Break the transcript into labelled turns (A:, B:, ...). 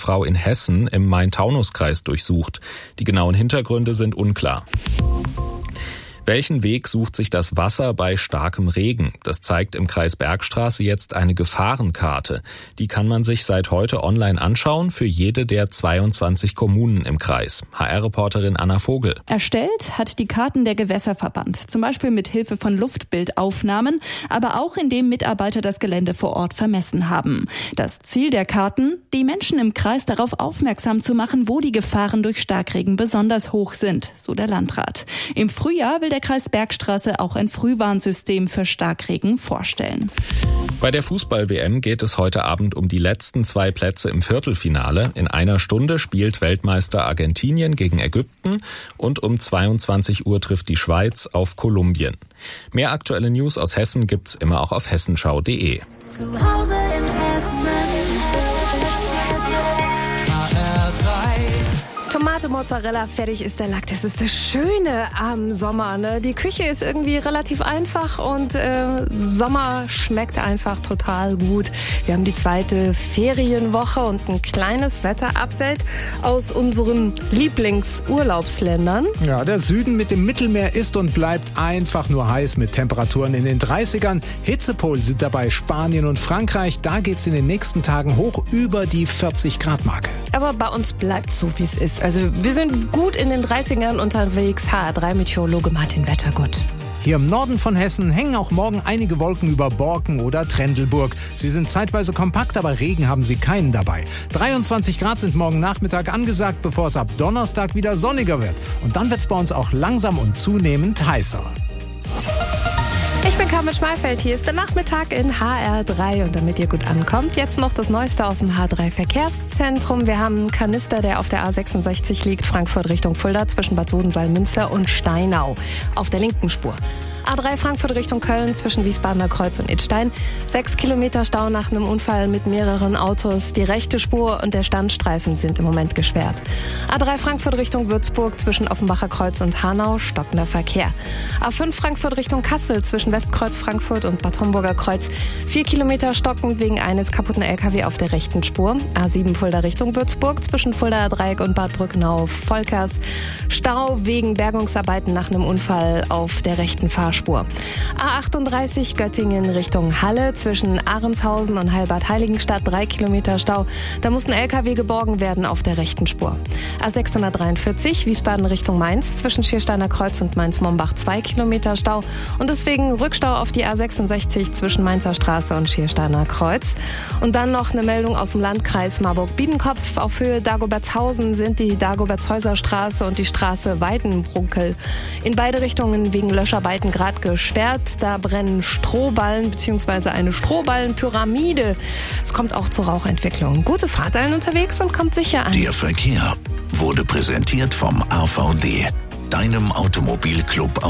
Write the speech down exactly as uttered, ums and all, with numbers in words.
A: Bergfrau in Hessen im Main-Taunus-Kreis durchsucht. Die genauen Hintergründe sind unklar. Welchen Weg sucht sich das Wasser bei starkem Regen? Das zeigt im Kreis Bergstraße jetzt eine Gefahrenkarte. Die kann man sich seit heute online anschauen für jede der zweiundzwanzig Kommunen im Kreis. H R-Reporterin Anna Vogel.
B: Erstellt hat die Karten der Gewässerverband, zum Beispiel mit Hilfe von Luftbildaufnahmen, aber auch indem Mitarbeiter das Gelände vor Ort vermessen haben. Das Ziel der Karten, die Menschen im Kreis darauf aufmerksam zu machen, wo die Gefahren durch Starkregen besonders hoch sind, so der Landrat. Im Frühjahr will der Kreis Bergstraße auch ein Frühwarnsystem für Starkregen vorstellen.
A: Bei der Fußball-W M geht es heute Abend um die letzten zwei Plätze im Viertelfinale. In einer Stunde spielt Weltmeister Argentinien gegen Ägypten und um zweiundzwanzig Uhr trifft die Schweiz auf Kolumbien. Mehr aktuelle News aus Hessen gibt's immer auch auf hessenschau punkt de.
C: Zu Hause in Hessen.
D: Tomate, Mozzarella, fertig ist der Lack. Das ist das Schöne am Sommer. Ne? Die Küche ist irgendwie relativ einfach und äh, Sommer schmeckt einfach total gut. Wir haben die zweite Ferienwoche und ein kleines Wetterupdate aus unseren Lieblingsurlaubsländern.
E: Ja, der Süden mit dem Mittelmeer ist und bleibt einfach nur heiß mit Temperaturen in den dreißigern. Hitzepol sind dabei Spanien und Frankreich. Da geht's in den nächsten Tagen hoch über die vierzig Grad Marke.
D: Aber bei uns bleibt so, wie es ist. Also wir sind gut in den dreißigern unterwegs. H R drei Meteorologe Martin Wettergott.
E: Hier im Norden von Hessen hängen auch morgen einige Wolken über Borken oder Trendelburg. Sie sind zeitweise kompakt, aber Regen haben sie keinen dabei. dreiundzwanzig Grad sind morgen Nachmittag angesagt, bevor es ab Donnerstag wieder sonniger wird. Und dann wird es bei uns auch langsam und zunehmend heißer.
D: Ich bin Carmen Schmalfeld, hier ist der Nachmittag in H R drei und damit ihr gut ankommt, jetzt noch das Neueste aus dem H drei Verkehrszentrum. Wir haben einen Kanister, der auf der A sechsundsechzig liegt, Frankfurt Richtung Fulda zwischen Bad Sodensalm-Münster und Steinau auf der linken Spur. A drei Frankfurt Richtung Köln zwischen Wiesbadener Kreuz und Idstein. Sechs Kilometer Stau nach einem Unfall mit mehreren Autos. Die rechte Spur und der Standstreifen sind im Moment gesperrt. A drei Frankfurt Richtung Würzburg zwischen Offenbacher Kreuz und Hanau stockender Verkehr. A fünf Frankfurt Richtung Kassel zwischen Westkreuz Frankfurt und Bad Homburger Kreuz. Vier Kilometer stockend wegen eines kaputten L K W auf der rechten Spur. A sieben Fulda Richtung Würzburg zwischen Fuldaer Dreieck und Bad Brücknau-Volkers. Stau wegen Bergungsarbeiten nach einem Unfall auf der rechten Fahrspur. A achtunddreißig Göttingen Richtung Halle zwischen Ahrenshausen und Heilbad-Heiligenstadt. Drei Kilometer Stau. Da muss ein L K W geborgen werden auf der rechten Spur. A sechshundertdreiundvierzig Wiesbaden Richtung Mainz zwischen Schiersteiner Kreuz und Mainz-Mombach. Zwei Kilometer Stau. Und deswegen Rückstau auf die A sechsundsechzig zwischen Mainzer Straße und Schiersteiner Kreuz. Und dann noch eine Meldung aus dem Landkreis Marburg-Biedenkopf. Auf Höhe Dagobertshausen sind die Dagobertshäuser Straße und die Straße Weidenbrunkel in beide Richtungen wegen Löscharbeiten gerade gesperrt. Da brennen Strohballen bzw. eine Strohballenpyramide. Es kommt auch zur Rauchentwicklung. Gute Fahrt allen unterwegs und kommt sicher an.
F: Der Verkehr wurde präsentiert vom A V D, deinem Automobilclub aus